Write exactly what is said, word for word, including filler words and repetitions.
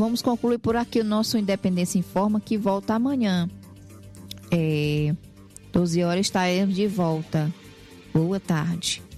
vamos concluir por aqui o nosso Independência Informa, que volta amanhã. É, doze horas estaremos de volta. Boa tarde.